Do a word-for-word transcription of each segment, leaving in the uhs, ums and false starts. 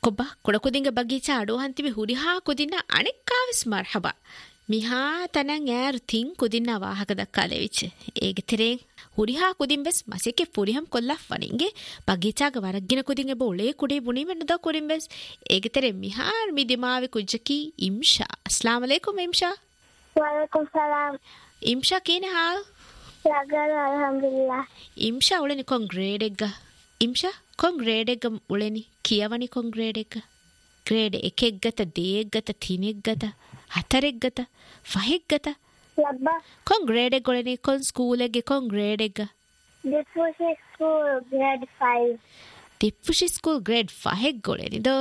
කොබ කොඩකුදින්ග බගීචා අඩුවහන්තිබි හුරිහා කුදින්න අනෙක්කාවිස් මර්හබ මිහා තනන් ඈර් තින් කුදින්න වාහක දක්කාලෙවිච්ච ඒගෙතරෙන් හුරිහා කුදින්බෙස් මසෙකෙ පුරිහම් කොල්ලා ෆනින්ගේ බගීචාග වරග්ගින කුදින්ගේ බෝලේ කුඩේ බුණීමෙන් ද කුරින්බෙස් ඒගෙතරෙන් මිහාර් මි දිමාවි කුජ්ජකි ඉම්ෂා අස්ලාම අලයිකුම් ඉම්ෂා වලයිකුම් සලාම් ඉම්ෂා කීන හාල් ලගල අල්හම්දුලිල්ලාහ් ඉම්ෂා උලෙනි කොන් ග්‍රේඩ් එක ඉම්ෂා කොන් ග්‍රේඩ් එක උලෙනි කියවනි කොන් ග්‍රේඩ් එක ග්‍රේඩ් එකෙක් ගත දෙයක් ගත තිනෙක් ගත හතරෙක් ගත පහෙක් ගත ලබ්බා කොන් ග්‍රේඩ් එක උලෙනි කොන් ස්කූල් එකේ කොන් ග්‍රේඩ් එක දිප්පුෂි school grade five දිප්පුෂි school grade five උලෙනි දෝ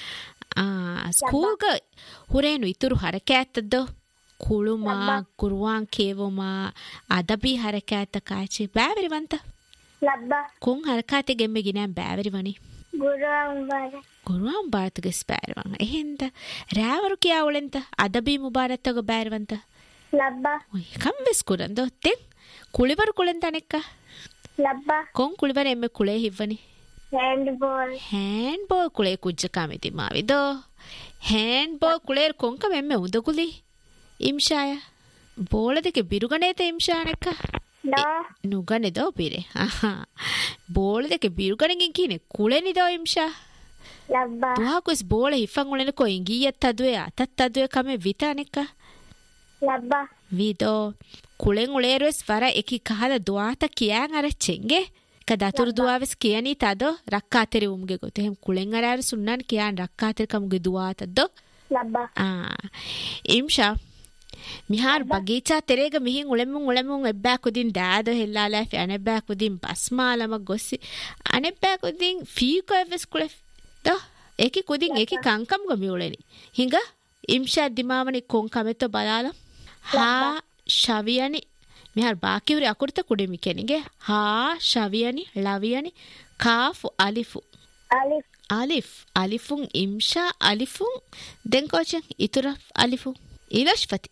ආ ස්කූල් ಗ ಹುರೇನು ಇತುರು ಹರಕಾತದ್ದು ಕುಳುಮಾ ಕುರುವಾನ್ ಕೇವಮಾ ಅದಬಿ ಹರಕಾತ ಕಾಚಿ ಬ್ಯಾವರಿವಂತ ಲಬ್ಬ ಕೊಂ ಹರಕಾತೆ ಗೆಮ್ಮೆ ಗಿನ ಬ್ಯಾವರಿವನಿ ಗುರುವಾನ್ ಬಾರ ಗುರುವಾನ್ ಬಾರತಗೆ ಸ್ಪ್ಯಾರವನ್ ಎಹೆಂದ ರಾವರು ಕಿಯಾವಳೆಂತ ಅದಬಿ ಮುಬಾರತ್ತಗ ಬ್ಯಾರವಂತ ಲಬ್ಬ ಕಂವೆಸ್ ಕುರಂದೋ ತೆ ಕುಳಿವರು ಕುಳೆಂತ ಅನೆಕ್ಕ ಲಬ್ಬ ಕೊಂ ಕುಳಿವರ ಎಮ್ಮೆ ಕುಳೆ ಹಿವ್ವನಿ ಹ್ಯಾಂಡ್ಬಾಲ್ ಹ್ಯಾಂಡ್ಬಾಲ್ ಕುಳೆ ಕುಜ್ಜ ಕಾಮಿತಿ ಮಾವಿದೋ ಹ್ಯಾಂಡ್ಬಾಲ್ ಕುಳೆರ್ ಕೊಂಕ ಮೆಮ್ಮೆ ಉದಗುಲಿ ඉම්ෂාය බෝල දෙක බිරුගණේත ඉම්ෂානක නෝ නුගනෙදෝ පිරේ ආහා බෝල දෙක බිරුගණකින් කිනේ කුලෙනිදෝ ඉම්ෂා ලබ්බා දුහාකුස් බෝල හිෆන් උලෙන කො ඉංගියත් අදුවේ අතත් අදුවේ කමේ විතානෙක ලබ්බා විදෝ කුලෙන් උලේරස් වර එකි කහල දුවාත කියාන් අර චෙන්ගේ කදතුරු දුවාවස් කියනී තදෝ රක්කාතරි උම්ගේ ගොත එහෙම කුලෙන් අර අර සුන්නන් කියාන් රක්කාතරි කමුගේ දුවාතදෝ ලබ්බා ආ ඉම්ෂා මිහාර බගීචා තෙරේග මිහින් උලෙමුන් උලෙමුන් එබ්බෑකුදින් දාද හෙල්ලාලා ෆි අනෙබ්බෑකුදින් බස්මාලම ගොස්සි අනෙබ්බෑකුදින් ෆීකෝ එවස් කුලෙ ද ඒකි කුදින් ඒකි කංකම් ගමි උලෙනි හිඟ ඉම්ෂා දිමාවනි කොන් කමෙතෝ බලාලා හා ශවියනි මිහාර බාකිවරි අකුරත කුඩෙමි කෙනිගේ හා ශවියනි ලවියනි කාෆු අලිෆු අලිෆ් අලිෆ් අලිෆුන් ඉම්ෂා අලිෆුන් දෙන් කොචන් ඉතුර අලිෆු ඊලෂ්පති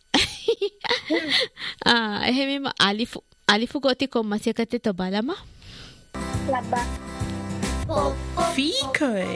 ආ එහෙමම අලිෆු අලිෆු ගොති කොම්මසයකති තෝ බලම ලබ්බා ෆීකෝයි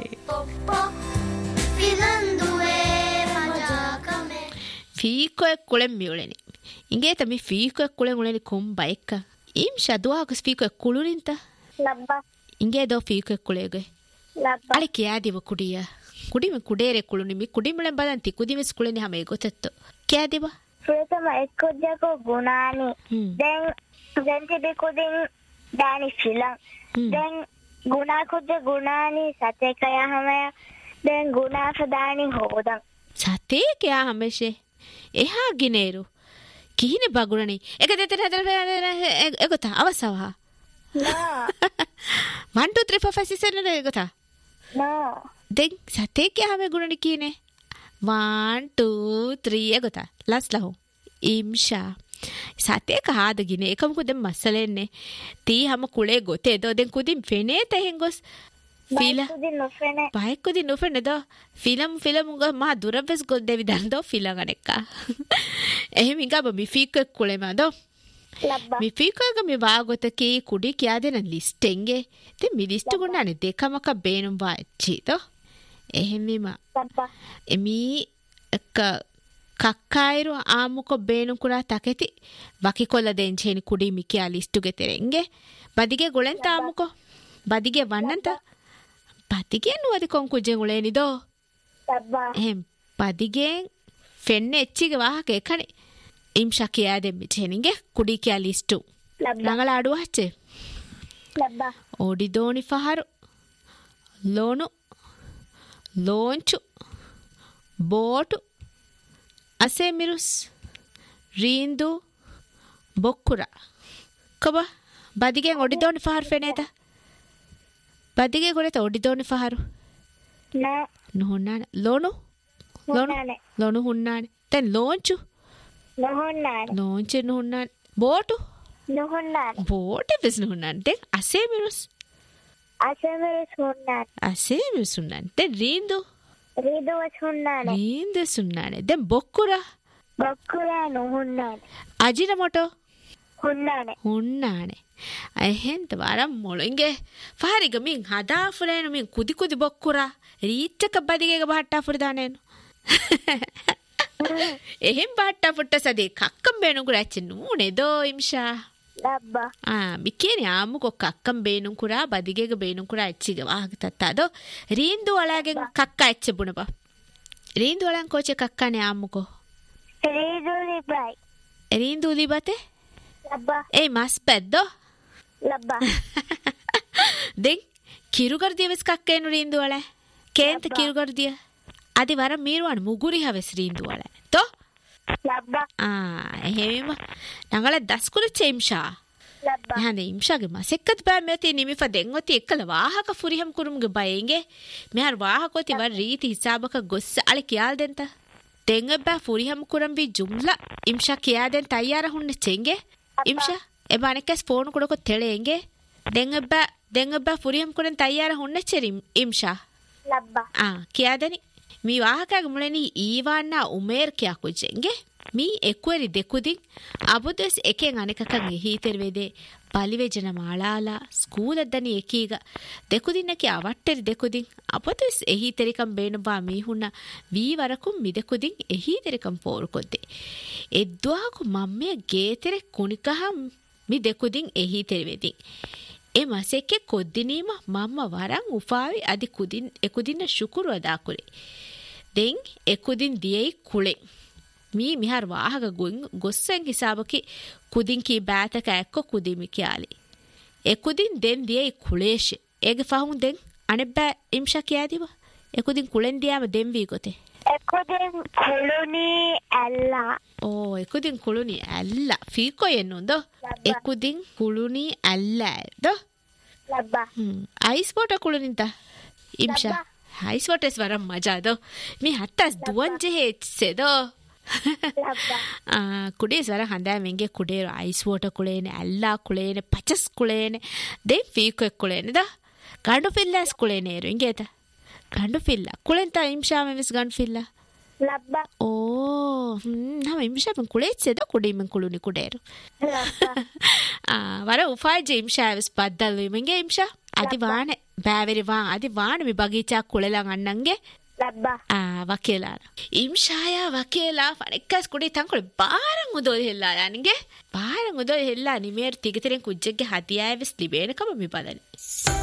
ෆිලන්දුවේ මජාකමේ ෆීකෝය කුලෙම් මියුලෙනි ඉංගේ තමි ෆීකෝය කුලෙම් උලෙනි කොම් බයික්ක ඉම් ෂදුවාකස් ෆීකෝය කුලුරින්ත ලබ්බා ඉංගේ දෝ ෆීකෝය කුලේගේ ලබ්බා අලි කියාදිව කුඩිය ಕುಡಿಮೆ ಕುಡೇರೆ ಕುಳುನಿಮಿ ಕುಡಿಮಳೆ ಬದಂತಿ ಕುದಿಮೆಸ್ ಕುಳೆನಿ ಹಮೆ ಗೊತ್ತತ್ತು ಕ್ಯಾದಿವ ප්‍රථම එක්කොද්දකෝ ගුණානි දැන් දැන් තිබි කුදින් දානි ෆිලම් දැන් ගුණා කුද්ද ගුණානි සතේ කයා හැම දැන් ගුණා සදානි හොදන් සතේ කයා හැමෂේ එහා ගිනේරු කිහිනේ බගුණනි එක දෙතර හතර එගොත අවසවහ නෝ one two three four five six seven එගොත නෝ දැන් සතේ කයා හැම ගුණනි කීනේ one two three එගොත ලස්ලා හො ඉම්ෂා සතේ කහාද ගිනේ එකම කුදෙන් මස්සලෙන්නේ තී හැම කුලේ ගොතේ දෝ දැන් කුදින් ෆෙනේ තෙහෙන් ගොස් ෆිල කුදින් නොෆෙනේ බයික් කුදින් නොෆෙනේ දෝ ෆිලම් ෆිලම් උග මා දුරබස් ගොල් දෙවි දන් දෝ ෆිලම් අනෙක්කා එහෙම ඉගබ මි ෆීක කුලේ මා දෝ ලබ්බා මි ෆීක ග මි වාගොත කී කුඩි කියා දෙන ලිස්ට් එංගේ තේ මි ලිස්ට් ගොන්නනේ දෙකමක බේනුම් වාච්චි දෝ එහෙම මා ලබ්බා එමි එක ಕಕ್ಕಾಯಿರು ಆಮುಕೊ ಬೇನು ಕೂಡ ತಕೆತಿ ವಕಿಕೊಲ್ಲ ದೆಂಚೇನಿ ಕುಡಿ ಮಿಕಿ ಆ ಲಿಸ್ಟುಗೆ ತೆರೆಂಗೆ ಬದಿಗೆ ಗುಳೆಂತ ಆಮುಕೊ ಬದಿಗೆ ವಣ್ಣಂತ ಬದಿಗೆ ನುವದಿ ಕೊಂಕುಜೆ ಗುಳೇನಿದೋ ಲಬ್ಬಾ ಎಂ ಬದಿಗೆ ಫೆನ್ನೆ ಎಚ್ಚಿಗೆ ವಾಹಕ ಎಕಣಿ ಇಮ್ಶಾ ಕಿಯಾದೆ ಮಿಚೇನಿಗೆ ಕುಡಿ ಕಿಯಾ ಲಿಸ್ಟು ನಂಗಳ ಆಡುವ ಹಚ್ಚೆ ಲಬ್ಬಾ ಓಡಿದೋಣಿ ಫಹರು ಲೋನು ಲೋಂಚು ಬೋಟು ಅಸೆ ಮಿರುಸ್ ರೀಂದು ಬೊಕ್ಕುರ ಕಬ ಬದಿಗೆ ಒಡಿದೋಣಿ ಫಹರು ಫೆನೇದ ಬದಿಗೆ ಗೊಳೆತ ಒಡಿದೋಣಿ ಫಹರು ನಾ ನುಹುಣ್ಣಾನೆ ಲೋನು ಲೋನು ಲೋನು ಹುಣ್ಣಾನೆ ತೆನ್ ಲೋಂಚು නොහොන්නාන ಲೋಂಚು ನುಹುಣ್ಣಾನೆ ಬೋಟು නොහොන්නාන ಬೋಟೆ ಬಿಸ್ ನುಹುಣ್ಣಾನೆ ತೆನ್ ಅಸೆ ಮಿರುಸ್ අසමරස් හොන්නාන ಅಸೆ ಮಿರುಸ್ ಹುಣ್ಣಾನೆ ತೆನ್ ರೀಂದು රීදුවස් හොන්නාන ರೀಂದು ಸುಣ್ಣಾನೆ ದೆನ್ ಬೊಕ್ಕುರ බොක්කුරා නොහොන්නාන ಅಜಿನಮೋಟೊ හොන්නාන ಹುಣ್ಣಾನೆ ಅಹೆಂತ ವಾರಂ ಮೊಳಂಗೆ ಫಾರಿಗ ಮಿಂ ಹದಾಫುರೇನು ಮಿಂ ಕುದಿ ಕುದಿ ಬೊಕ್ಕುರ ರೀಚಕ ಬದಿಗೆಗ ಬಾಟ್ಟಾ ಫುರ್ದಾನೇನು එහෙන් බාට්ටා පුට්ට සදේ කක්කම් බේනුම් කුරා ඇච්ච නූනේදෝ ඉම්ෂා ලබ්බා ආ මිකේනි ආමුකො කක්කම් බේනුම් කුරා බදිගේග බේනුම් කුරා ඇච්චිග වාහක තත්තාදෝ රීන්දු වලාගෙන් කක්කා ඇච්ච බුණබා රීන්දු වලන් කෝචේ කක්කානේ ආමුකො රීන්දු ලිබයි රීන්දු ලිබතේ ලබ්බා ඒ මස් පැද්දෝ ලබ්බා දෙන් කිරුගර්දිය වෙස් කක්කේනු රීන්දු වල කේන්ත කිරුගර්දිය අදි වර මීරුවන් මුගුරි හවස් රීන්දු වල තෝ ලබ්බා ආ එහෙම නංගල දස්කුල චේම්ෂා ලබ්බා හඳ ඉම්ෂාගේ මසෙක්කත් බෑ මෙති නිමිෆ දෙන්වති එක්කල වාහක ෆුරිහම් කුරුම්ගේ බයෙන්ගේ මෙහර වාහකෝති වර රීති හිසාබක ගොස්ස අල කියාල් දෙන්ත දෙංගබ්බා ෆුරිහම් කුරම්බි ජුම්ලා ඉම්ෂා කියා දෙන් තයාර හුන්න චෙන්ගේ ඉම්ෂා එබානකස් ෆෝන් කුඩකො තෙලෙන්ගේ දෙංගබ්බා දෙංගබ්බා ෆුරිහම් කුරන් තයාර හුන්න චෙරිම් ඉම්ෂා ලබ්බා ආ කියා දෙනි మీ వాహకాగ ములని ఈవాన్నా ఉమేర్ క్యా కుజెంగే మీ ఎక్కువరి దెక్కుదిం అబుదస్ ఎకెన్ అనకకం ఎహీతెర్వేదే పలివెజన మాళాల స్కూలద్దని ఎకీగ దెక్కుదిన్నకి అవట్టెరి దెక్కుదిం అబుదస్ ఎహీతెరికం బేనుబా మీహున్న వీ వరకు మిదెక్కుదిం ఎహీతెరికం పోరుకొద్దే ఎద్వాకు మమ్మే గేతెరె కునికహం మీ దెక్కుదిం ఎహీతెరివేదిం ಎ ಮಸೆಕ್ಕೆ ಕೊದ್ದಿನೀಮ ಮಮ್ಮ ವರಂ ಉಫಾವಿ ಅದಿ ಕುದಿನ್ ಎಕುದಿನ ಶುಕುರು ಅದಾ ಕುಲೆ then ಎಕುದಿನ್ ದಿಯೈ ಕುಳೆ me ಮಿಹರ್ ವಾಹಗ ಗುಂ ಗೊಸ್ಸೆನ್ ಹಿಸಾಬಕಿ ಕುದಿನ್ Ki ಬಾತಕ ಎಕ್ಕೊ ಕುದಿಮಿ ಕ್ಯಾಲಿ ಎಕುದಿನ್ then ದಿಯೈ ಕುಳೇಶೆ ಏಗೆ ಫಹುಂ then ಅನೆಬ್ಬ ಇಮ್ಶಾ ಕ್ಯಾದಿವ ಎಕುದಿನ್ ಕುಳೆನ್ ದಿಯಾಮ then we ಗೊತೆ එකුදින් කුළුණි ඇල්ලා ಓ ಎಕುದಿನ್ ಕುಳುನಿ ಅಲ್ಲ ಫೀಕೊ ಎನ್ನುಂದೋ ಎಕುದಿನ್ ಕುಳುನಿ ಅಲ್ಲ ದೋ ලබ්බා ಹ್ಮ್ ಐಸ್ ಬೋಟ ಕುಳುನಿಂತ ಇಮ್ಶಾ ಐಸ್ ಬೋಟಸ್ ವರಂ ಮಜಾದೋ ಮಿ ಹತ್ತಾಸ್ ದುವಂಜೆ ಹೆಚ್ಚೆದೋ ලබ්බಾ ಆ ಕುಡೇಸ್ ವರ ಹಂದಾ ಮೆಂಗೆ ಕುಡೇರು ಐಸ್ ಬೋಟ ಕುಳೇನೆ ಅಲ್ಲ ಕುಳೇನೆ ಪಚಸ್ ಕುಳೇನೆ ದೆ ಫೀಕೊ ಕುಳೇನೆ ದಾ ಗಂಡು ಫಿಲ್ಲಾಸ್ ಕುಳೇನೆ ಇರು ಇಂಗೇತ ಗಂಡು ಫಿಲ್ಲ ಕುಳೆಂತ ಇಮ್ಶಾ ಮೆವಿಸ್ ಗಂಡು ಫಿಲ್ಲ ලබ්බා ಓ ಹ್ಮ್ ನಮ ಇಮ್ಶಾ ಮೆಂ ಕುಳೇಚ್ಚೆದ ಕುಡಿ ಮೆಂ ಕುಳುನಿ ಕುಡೇರು ලබ්බಾ ಆ ವರ ಉಫಾಯ್ ಜೆ ಇಮ್ಶಾ ವೆಸ್ ಬದ್ದಲ್ವಿ ಮೆಂಗೆ ಇಮ್ಶಾ ಅದಿ ವಾಣೆ ಬ್ಯಾವೆರಿ ವಾ ಅದಿ ವಾಣೆ ಮಿ ಬಗೀಚಾ ಕುಳೆಲಂ ಅಣ್ಣಂಗೆ ලබ්බා ಆ ವಕೇಲಾರ ಇಮ್ಶಾಯ ವಕೇಲಾ ಫಣೆಕ್ಕಸ್ ಕುಡಿ ತಂಕೊಳೆ ಬಾರಂ ಉದೋಲ್ ಹೆಲ್ಲಾ ಯಾನಿಗೆ ಬಾರಂ ಉದೋಲ್ ಹೆಲ್ಲಾ ನಿಮೇರ್ ತಿಗತಿರೆನ್ ಕುಜ್ಜೆಗೆ ಹದಿಯಾಯ ವೆಸ್ ಲಿಬೇನ ಕಮ ಮಿ ಬದನೆ